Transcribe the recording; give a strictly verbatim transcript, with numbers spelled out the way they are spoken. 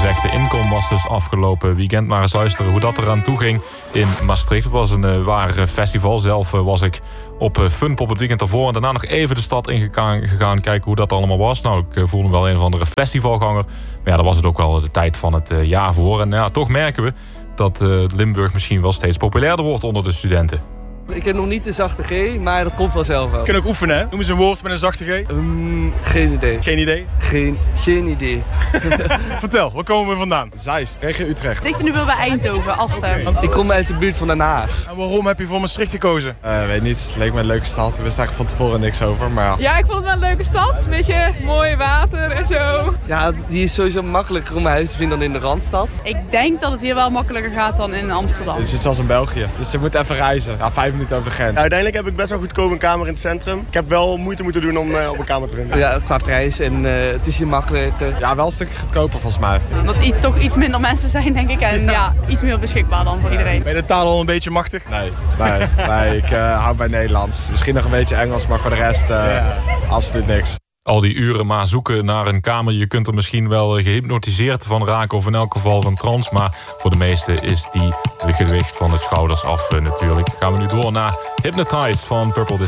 gezegd. De Incom was dus afgelopen weekend. Maar eens luisteren hoe dat eraan toe ging in Maastricht. Het was een uh, waar festival. Zelf uh, was ik op uh, Funpop het weekend daarvoor. En daarna nog even de stad ingegaan gegaan, kijken hoe dat allemaal was. Nou, ik uh, voelde me wel een of andere festivalganger. Maar ja, daar was het ook wel de tijd van het uh, jaar voor. En ja, toch merken we dat uh, Limburg misschien wel steeds populairder wordt onder de studenten. Ik heb nog niet de zachte G, maar dat komt vanzelf wel. Je kunt ook oefenen, hè? Noem eens een woord met een zachte G. Um, geen idee. Geen idee? Geen, geen idee. Vertel, waar komen we vandaan? Zeist, tegen Utrecht. Dichter nu wel bij Eindhoven, Asten. Ik kom uit de buurt van Den Haag. En waarom heb je voor Maastricht gekozen? Uh, weet niet, het leek me een leuke stad. Ik wist eigenlijk van tevoren niks over, maar ja. Ja, ik vond het wel een leuke stad. Beetje mooi water en zo. Ja, die is sowieso makkelijker om een huis te vinden dan in de Randstad. Ik denk dat het hier wel makkelijker gaat dan in Amsterdam. Het is zoals in België, dus je moet even reizen. Ja, vijf minuten over de grens. Nou, uiteindelijk heb ik best wel goedkoop een kamer in het centrum. Ik heb wel moeite moeten doen om uh, op een kamer te vinden. Ja, qua prijs en uh, het is hier makkelijker. Ja, wel een stukje goedkoper volgens mij. Dat iets, toch iets minder mensen zijn, denk ik. En ja, ja iets meer beschikbaar dan voor iedereen. Ben je de taal al een beetje machtig? Nee, nee, nee ik uh, hou bij Nederlands. Misschien nog een beetje Engels, maar voor de rest uh, ja. absoluut niks. Al die uren maar zoeken naar een kamer. Je kunt er misschien wel gehypnotiseerd van raken. Of in elk geval van trance. Maar voor de meesten is die gewicht van de schouders af uh, natuurlijk. Gaan we nu door naar Hypnotized van Purple Disco.